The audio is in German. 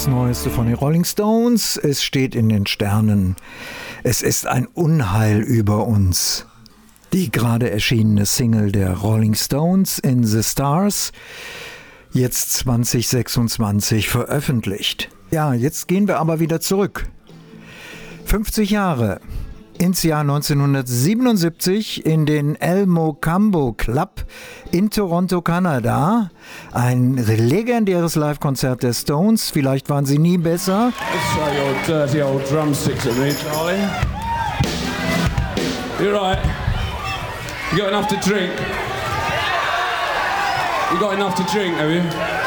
Das Neueste von den Rolling Stones. Es steht in den Sternen. Es ist ein Unheil über uns. Die gerade erschienene Single der Rolling Stones, In the Stars, jetzt 2026 veröffentlicht. Ja, jetzt gehen wir aber wieder zurück. 50 Jahre ins Jahr 1977 in den El Mocambo Club in Toronto, Kanada. Ein legendäres Live-Konzert der Stones. Vielleicht waren sie nie besser. Throw your dirty old drumsticks at me, Charlie. You're right. You got enough to drink? You got enough to drink, have you?